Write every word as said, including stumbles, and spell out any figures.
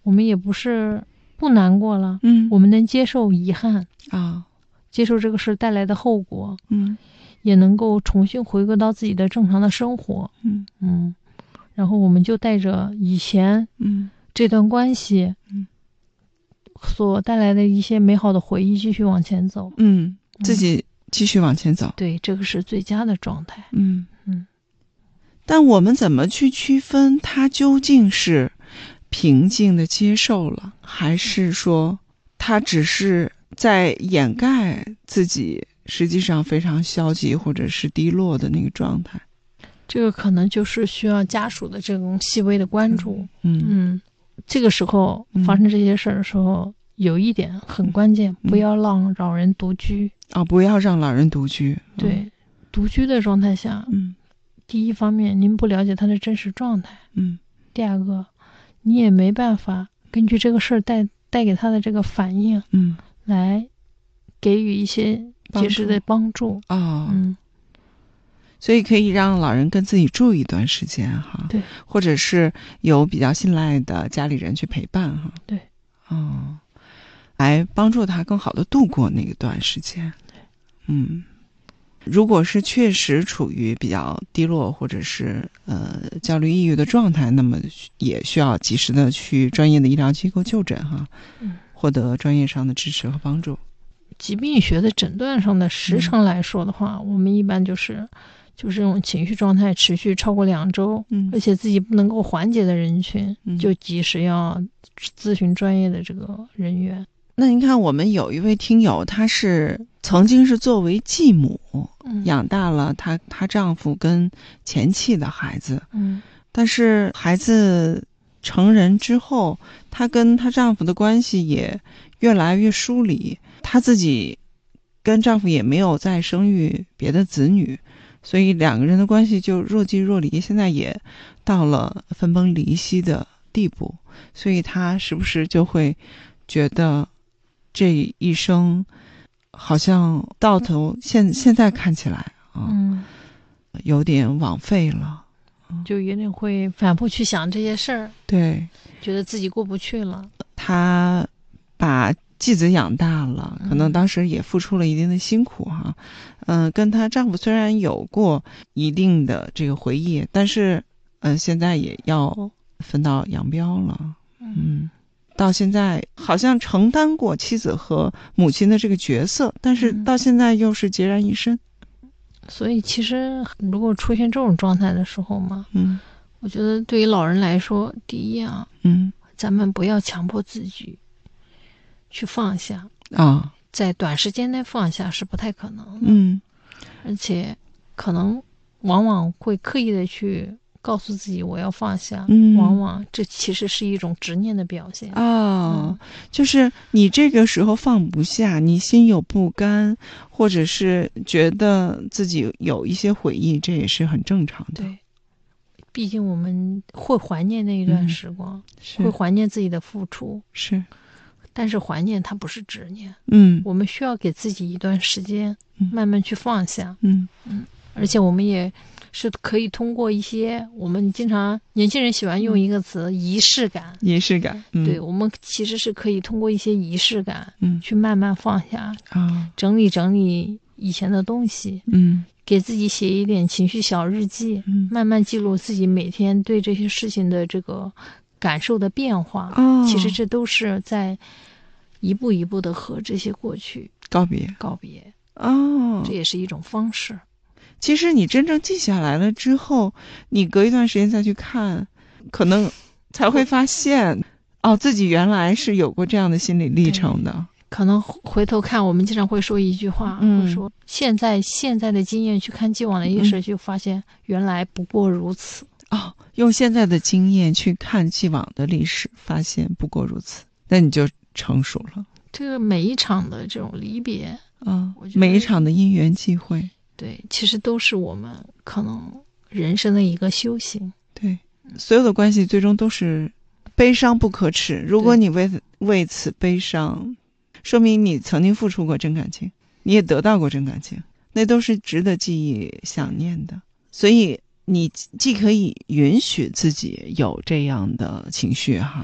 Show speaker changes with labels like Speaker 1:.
Speaker 1: 我们也不是不难过了，
Speaker 2: 嗯，
Speaker 1: 我们能接受遗憾
Speaker 2: 啊，
Speaker 1: 接受这个事带来的后果，
Speaker 2: 嗯，
Speaker 1: 也能够重新回归到自己的正常的生活，
Speaker 2: 嗯
Speaker 1: 嗯，然后我们就带着以前
Speaker 2: 嗯
Speaker 1: 这段关系，
Speaker 2: 嗯，
Speaker 1: 所带来的一些美好的回忆继续往前走，
Speaker 2: 嗯，自己继续往前走，
Speaker 1: 对，这个是最佳的状态，
Speaker 2: 嗯
Speaker 1: 嗯。
Speaker 2: 但我们怎么去区分他究竟是平静的接受了，还是说他只是在掩盖自己实际上非常消极或者是低落的那个状态？
Speaker 1: 这个可能就是需要家属的这种细微的关注。
Speaker 2: 嗯
Speaker 1: 嗯，这个时候发生这些事儿的时候，嗯、有一点很关键，
Speaker 2: 嗯、
Speaker 1: 不要让老人独居。
Speaker 2: 啊、哦，不要让老人独居。
Speaker 1: 对，嗯、独居的状态下，
Speaker 2: 嗯，
Speaker 1: 第一方面您不了解他的真实状态，
Speaker 2: 嗯，
Speaker 1: 第二个你也没办法根据这个事儿带带给他的这个反应，
Speaker 2: 嗯，
Speaker 1: 来给予一些及时的帮助
Speaker 2: 啊、哦，
Speaker 1: 嗯。
Speaker 2: 所以可以让老人跟自己住一段时间哈，
Speaker 1: 对，
Speaker 2: 或者是有比较信赖的家里人去陪伴哈，
Speaker 1: 对，
Speaker 2: 哦，来帮助他更好的度过那一段时间。
Speaker 1: 对，
Speaker 2: 嗯，如果是确实处于比较低落或者是呃焦虑抑郁的状态，那么也需要及时的去专业的医疗机构就诊哈，
Speaker 1: 嗯，
Speaker 2: 获得专业上的支持和帮助。
Speaker 1: 疾病学的诊断上的时长来说的话，嗯、我们一般就是就是这种情绪状态持续超过两周，
Speaker 2: 嗯，
Speaker 1: 而且自己不能够缓解的人群，
Speaker 2: 嗯、
Speaker 1: 就及时要咨询专业的这个人员。
Speaker 2: 那您看，我们有一位听友，她是曾经是作为继母、嗯、养大了她她丈夫跟前妻的孩子，
Speaker 1: 嗯，
Speaker 2: 但是孩子成人之后，她跟她丈夫的关系也越来越疏离，她自己跟丈夫也没有再生育别的子女，所以两个人的关系就若即若离，现在也到了分崩离析的地步，所以她是不是就会觉得这一生好像到头现现在看起来啊，
Speaker 1: 嗯，
Speaker 2: 有点枉费了，
Speaker 1: 就有点会反复去想这些事儿，
Speaker 2: 对，
Speaker 1: 觉得自己过不去了。
Speaker 2: 她把继子养大了，可能当时也付出了一定的辛苦哈，嗯、呃，跟她丈夫虽然有过一定的这个回忆，但是嗯、呃，现在也要分道扬镳了，嗯。到现在好像承担过妻子和母亲的这个角色，但是到现在又是孑然一身。
Speaker 1: 嗯、所以其实如果出现这种状态的时候嘛，
Speaker 2: 嗯，
Speaker 1: 我觉得对于老人来说，第一啊，
Speaker 2: 嗯，
Speaker 1: 咱们不要强迫自己去放下
Speaker 2: 啊、哦，
Speaker 1: 在短时间内放下是不太可能的，
Speaker 2: 嗯，
Speaker 1: 而且可能往往会刻意的去告诉自己我要放下，
Speaker 2: 嗯，
Speaker 1: 往往这其实是一种执念的表现
Speaker 2: 啊、哦
Speaker 1: 嗯，
Speaker 2: 就是你这个时候放不下，你心有不甘，或者是觉得自己有一些悔意，这也是很正常的。
Speaker 1: 对，毕竟我们会怀念那一段时光，
Speaker 2: 嗯、
Speaker 1: 会怀念自己的付出，
Speaker 2: 是，
Speaker 1: 但是怀念它不是执念，
Speaker 2: 嗯，
Speaker 1: 我们需要给自己一段时间，
Speaker 2: 嗯、
Speaker 1: 慢慢去放下，
Speaker 2: 嗯
Speaker 1: 嗯，而且我们也是可以通过一些我们经常年轻人喜欢用一个词、嗯、仪式感，
Speaker 2: 仪式感，嗯、
Speaker 1: 对，我们其实是可以通过一些仪式感，
Speaker 2: 嗯，
Speaker 1: 去慢慢放下，
Speaker 2: 啊，
Speaker 1: 整理整理以前的东西，
Speaker 2: 嗯，
Speaker 1: 给自己写一点情绪小日记，
Speaker 2: 嗯，
Speaker 1: 慢慢记录自己每天对这些事情的这个感受的变化，
Speaker 2: 哦，
Speaker 1: 其实这都是在一步一步的和这些过去
Speaker 2: 告别，
Speaker 1: 告别，
Speaker 2: 哦，
Speaker 1: 这也是一种方式。
Speaker 2: 其实你真正记下来了之后，你隔一段时间再去看，可能才会发现，哦，自己原来是有过这样的心理历程的。
Speaker 1: 可能回头看，我们经常会说一句话，
Speaker 2: 嗯，
Speaker 1: 会说现在现在的经验去看既往的历史，就发现原来不过如此。
Speaker 2: 哦，用现在的经验去看既往的历史，发现不过如此，那你就成熟了。
Speaker 1: 这个每一场的这种离别，
Speaker 2: 啊、哦，每一场的因缘际会。
Speaker 1: 对，其实都是我们可能人生的一个修行。
Speaker 2: 对，所有的关系最终都是悲伤不可耻。如果你为为此悲伤，说明你曾经付出过真感情，你也得到过真感情，那都是值得记忆想念的。所以你既可以允许自己有这样的情绪哈，